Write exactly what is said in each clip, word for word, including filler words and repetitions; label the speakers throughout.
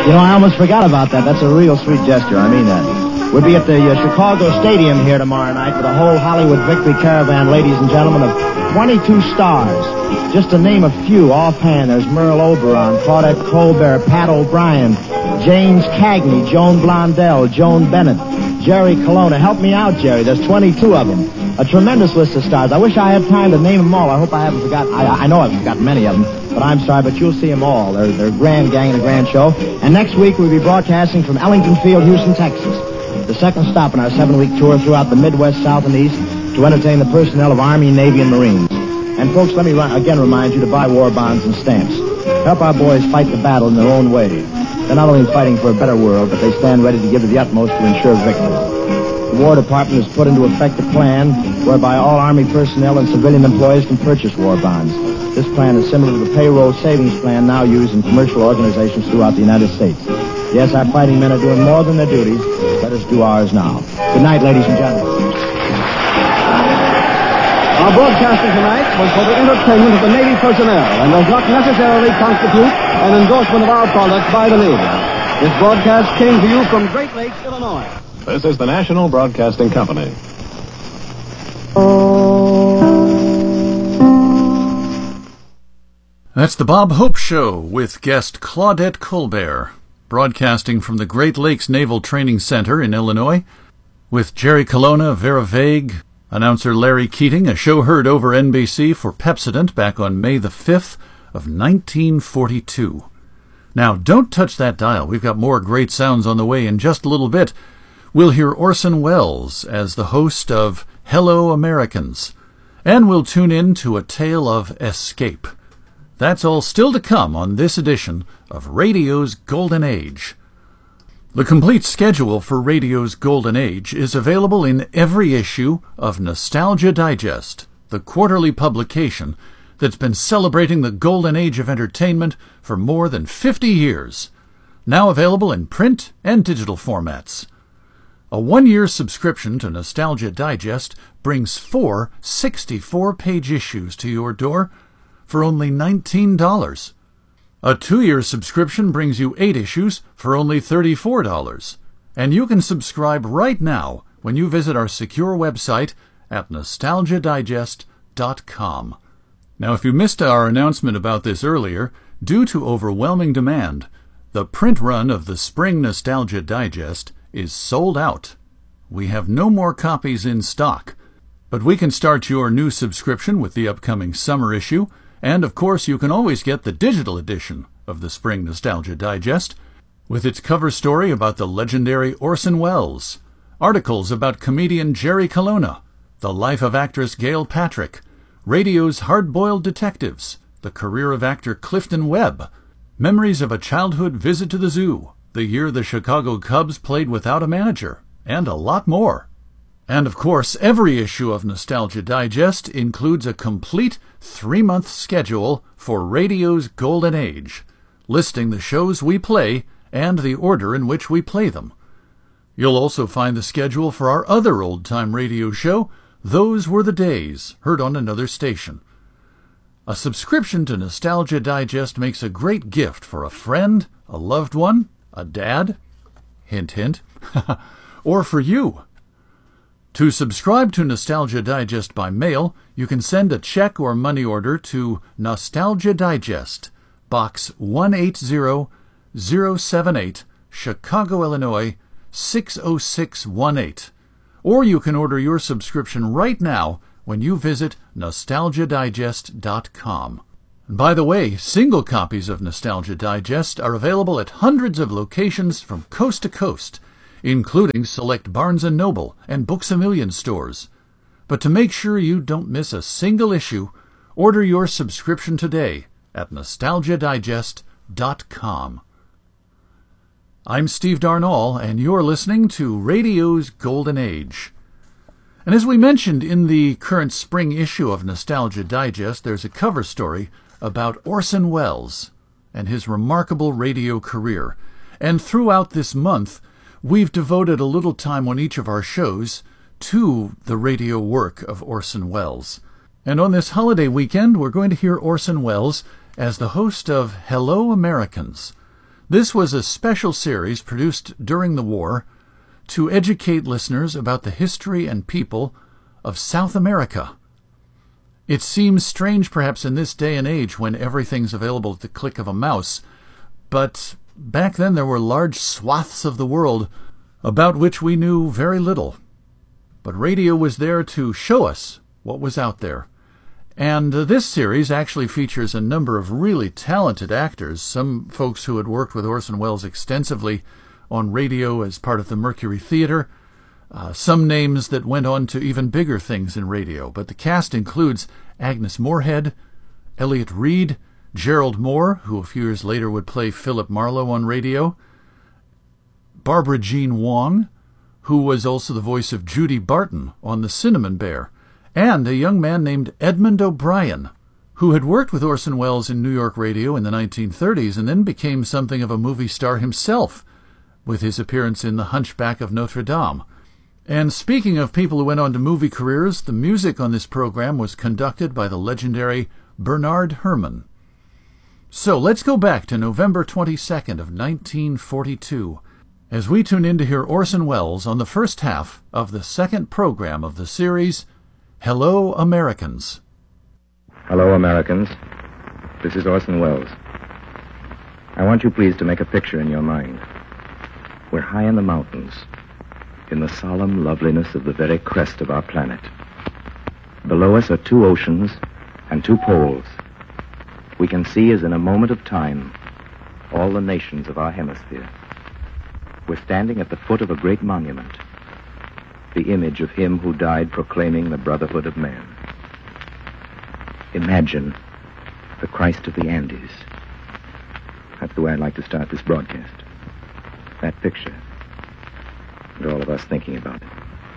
Speaker 1: You know, I almost forgot about that. That's a real sweet gesture. I mean that. We'll be at the uh, Chicago Stadium here tomorrow night with a whole Hollywood Victory Caravan, ladies and gentlemen, of twenty-two stars. Just to name a few offhand, there's Merle Oberon, Claudette Colbert, Pat O'Brien, James Cagney, Joan Blondell, Joan Bennett, Jerry Colonna. Help me out, Jerry. There's twenty-two of them. A tremendous list of stars. I wish I had time to name them all. I hope I haven't forgotten. I, I know I've forgotten many of them, but I'm sorry, but you'll see them all. They're, they're a grand gang and a grand show. And next week we'll be broadcasting from Ellington Field, Houston, Texas. The second stop in our seven-week tour throughout the Midwest, South, and East to entertain the personnel of Army, Navy, and Marines. And folks, let me again remind you to buy war bonds and stamps. Help our boys fight the battle in their own way. They're not only fighting for a better world, but they stand ready to give it the utmost to ensure victory. The War Department has put into effect a plan whereby all Army personnel and civilian employees can purchase war bonds. This plan is similar to the payroll savings plan now used in commercial organizations throughout the United States. Yes, our fighting men are doing more than their duties. Let us do ours now. Good night, ladies and gentlemen.
Speaker 2: Our broadcasting tonight was for the entertainment of the Navy personnel and does not necessarily constitute an endorsement of our products by the Navy. This broadcast came to you from Great Lakes, Illinois.
Speaker 3: This is the National Broadcasting Company.
Speaker 4: That's the Bob Hope Show with guest Claudette Colbert, broadcasting from the Great Lakes Naval Training Center in Illinois, with Jerry Colonna, Vera Vague, announcer Larry Keating, a show heard over N B C for Pepsodent back on May the fifth of nineteen forty-two. Now, don't touch that dial. We've got more great sounds on the way in just a little bit. We'll hear Orson Welles as the host of Hello, Americans, and we'll tune in to a tale of escape. That's all still to come on this edition of Radio's Golden Age. The complete schedule for Radio's Golden Age is available in every issue of Nostalgia Digest, the quarterly publication that's been celebrating the golden age of entertainment for more than fifty years, now available in print and digital formats. A one-year subscription to Nostalgia Digest brings four sixty-four page issues to your door for only nineteen dollars. A two-year subscription brings you eight issues for only thirty-four dollars. And you can subscribe right now when you visit our secure website at nostalgia digest dot com. Now, if you missed our announcement about this earlier, due to overwhelming demand, the print run of the Spring Nostalgia Digest is sold out. We have no more copies in stock, but we can start your new subscription with the upcoming summer issue, and of course you can always get the digital edition of the Spring Nostalgia Digest, with its cover story about the legendary Orson Welles, articles about comedian Jerry Colonna, the life of actress Gail Patrick, radio's hard-boiled detectives, the career of actor Clifton Webb, memories of a childhood visit to the zoo, the year the Chicago Cubs played without a manager, and a lot more. And of course, every issue of Nostalgia Digest includes a complete three-month schedule for Radio's Golden Age, listing the shows we play and the order in which we play them. You'll also find the schedule for our other old-time radio show, Those Were the Days, heard on another station. A subscription to Nostalgia Digest makes a great gift for a friend, a loved one, a dad, hint hint, or for you. To subscribe to Nostalgia Digest by mail, you can send a check or money order to Nostalgia Digest, Box one eight zero zero seven eight, Chicago, Illinois, six oh six one eight. Or you can order your subscription right now when you visit nostalgia digest dot com. And by the way, single copies of Nostalgia Digest are available at hundreds of locations from coast to coast, including select Barnes and Noble and Books A Million stores. But to make sure you don't miss a single issue, order your subscription today at nostalgia digest dot com. I'm Steve Darnall, and you're listening to Radio's Golden Age. And as we mentioned in the current spring issue of Nostalgia Digest, there's a cover story about Orson Welles and his remarkable radio career. And throughout this month, we've devoted a little time on each of our shows to the radio work of Orson Welles. And on this holiday weekend, we're going to hear Orson Welles as the host of Hello, Americans. This was a special series produced during the war to educate listeners about the history and people of South America. It seems strange perhaps in this day and age when everything's available at the click of a mouse, but back then there were large swaths of the world about which we knew very little. But radio was there to show us what was out there. And uh, this series actually features a number of really talented actors, some folks who had worked with Orson Welles extensively on radio as part of the Mercury Theater, uh, some names that went on to even bigger things in radio. But the cast includes Agnes Moorehead, Elliot Reed, Gerald Moore, who a few years later would play Philip Marlowe on radio, Barbara Jean Wong, who was also the voice of Judy Barton on The Cinnamon Bear, and a young man named Edmund O'Brien, who had worked with Orson Welles in New York radio in the nineteen thirties and then became something of a movie star himself with his appearance in The Hunchback of Notre Dame. And speaking of people who went on to movie careers, the music on this program was conducted by the legendary Bernard Herrmann. So let's go back to November twenty-second of nineteen forty-two as we tune in to hear Orson Welles on the first half of the second program of the series, Hello, Americans.
Speaker 5: Hello, Americans. This is Orson Welles. I want you please to make a picture in your mind. We're high in the mountains, in the solemn loveliness of the very crest of our planet. Below us are two oceans and two poles. We can see as in a moment of time all the nations of our hemisphere. We're standing at the foot of a great monument, the image of him who died proclaiming the brotherhood of man. Imagine the Christ of the Andes. That's the way I'd like to start this broadcast. That picture. And all of us thinking about it.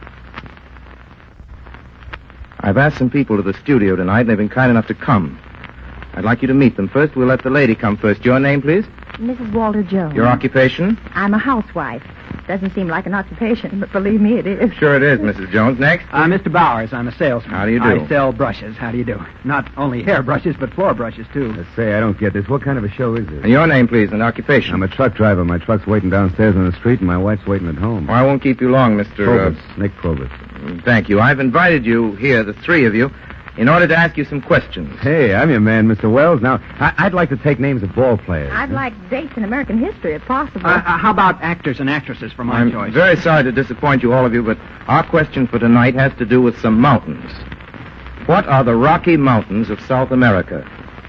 Speaker 5: I've asked some people to the studio tonight, and they've been kind enough to come. I'd like you to meet them. First, we'll let the lady come first. Your name, please?
Speaker 6: Missus Walter Jones.
Speaker 5: Your occupation?
Speaker 6: I'm a housewife. Doesn't seem like an occupation, but believe me, it is.
Speaker 5: Sure it is, Missus Jones. Next?
Speaker 7: Uh, Mister Bowers, I'm a salesman.
Speaker 5: How do you do?
Speaker 7: I sell brushes. How do you do? Not only hair brushes, but floor brushes, too.
Speaker 8: Let's say, I don't get this. What kind of a show is this?
Speaker 5: And your name, please, and occupation.
Speaker 8: I'm a truck driver. My truck's waiting downstairs on the street, and my wife's waiting at home.
Speaker 5: Well, I won't keep you long, Mister
Speaker 8: Probus,
Speaker 5: Uh,
Speaker 8: Nick Probus.
Speaker 5: Thank you. I've invited you here, the three of you, in order to ask you some questions.
Speaker 8: Hey, I'm your man, Mister Welles. Now, I- I'd like to take names of ball players.
Speaker 6: I'd like dates in American history, if possible.
Speaker 7: Uh, uh, how about actors and actresses for my
Speaker 5: I'm
Speaker 7: choice?
Speaker 5: very sorry to disappoint you, all of you, but our question for tonight has to do with some mountains. What are the Rocky Mountains of South America?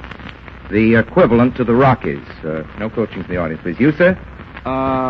Speaker 5: The equivalent to the Rockies. Uh, no coaching from the audience, please. You, sir?
Speaker 7: Uh,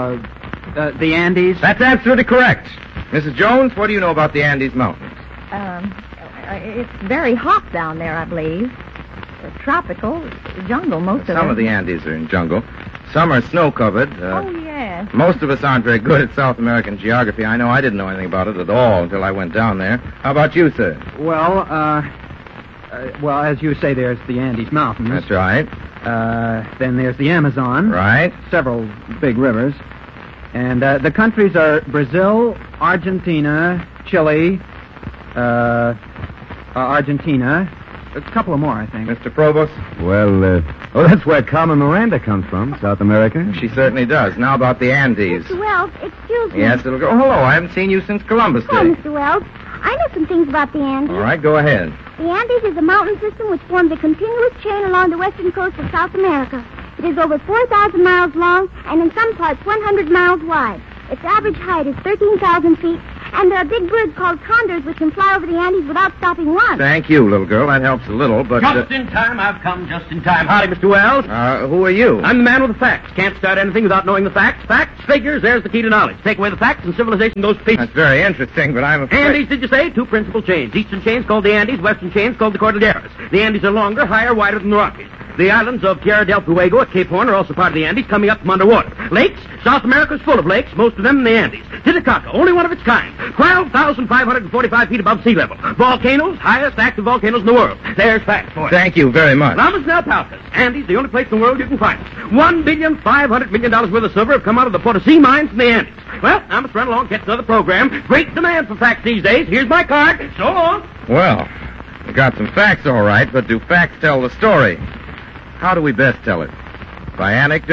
Speaker 7: uh, the Andes?
Speaker 5: That's absolutely correct. Missus Jones, what do you know about the Andes Mountains?
Speaker 6: Um, uh, it's very hot down there, I believe. Uh, tropical, jungle, most of it.
Speaker 5: Some of the Andes are in jungle. Some are snow-covered. Uh,
Speaker 6: Oh, yes.
Speaker 5: Most of us aren't very good at South American geography. I know I didn't know anything about it at all until I went down there. How about you, sir?
Speaker 7: Well, uh, uh, well, as you say, there's the Andes Mountains.
Speaker 5: That's right.
Speaker 7: Uh, then there's the Amazon.
Speaker 5: Right.
Speaker 7: Several big rivers. And uh, the countries are Brazil, Argentina, Chile, uh, uh, Argentina. A couple of more, I think.
Speaker 5: Mister Provost?
Speaker 8: Well, uh, oh, that's where Carmen Miranda comes from, South America.
Speaker 5: She certainly does. Now about the Andes.
Speaker 9: Mister Wells, excuse me.
Speaker 5: Yes, little girl. Oh, hello. I haven't seen you since Columbus
Speaker 9: Hello,
Speaker 5: Day.
Speaker 9: Mister Wells. I know some things about the Andes.
Speaker 5: All right, go ahead.
Speaker 9: The Andes is a mountain system which forms a continuous chain along the western coast of South America. It is over four thousand miles long and in some parts one hundred miles wide. Its average height is thirteen thousand feet, and there are big birds called condors which can fly over the Andes without stopping once.
Speaker 5: Thank you, little girl. That helps a little, but...
Speaker 10: Just
Speaker 5: Uh,
Speaker 10: in time. I've come just in time. Howdy, Mister Wells.
Speaker 5: uh, who are you?
Speaker 10: I'm the man with the facts. Can't start anything without knowing the facts. Facts, figures, there's the key to knowledge. Take away the facts and civilization goes to pieces.
Speaker 5: That's very interesting, but I'm afraid...
Speaker 10: Andes, did you say? Two principal chains. Eastern chain's called the Andes, western chain's called the Cordilleras. The Andes are longer, higher, wider than the Rockies. The islands of Tierra del Fuego at Cape Horn are also part of the Andes, coming up from underwater. Lakes? South America's full of lakes, most of them in the Andes. Titicaca, only one of its kind. twelve thousand five hundred forty-five feet above sea level. Volcanoes, highest active volcanoes in the world. There's facts for you.
Speaker 5: Thank you very much.
Speaker 10: Lamas and alpacas. Andes, the only place in the world you can find it. One billion five hundred million dollars worth of silver have come out of the Potosi mines in the Andes. Well, I must run along, catch another program. Great demand for facts these days. Here's my card. So long.
Speaker 5: Well, we got some facts, all right, but do facts tell the story? How do we best tell it? By anecdote?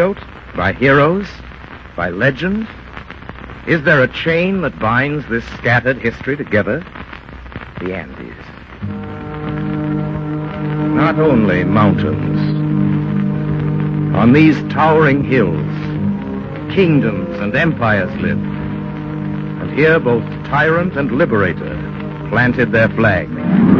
Speaker 5: By heroes? By legend? Is there a chain that binds this scattered history together? The Andes. Not only mountains. On these towering hills, kingdoms and empires lived. And here both tyrant and liberator planted their flag.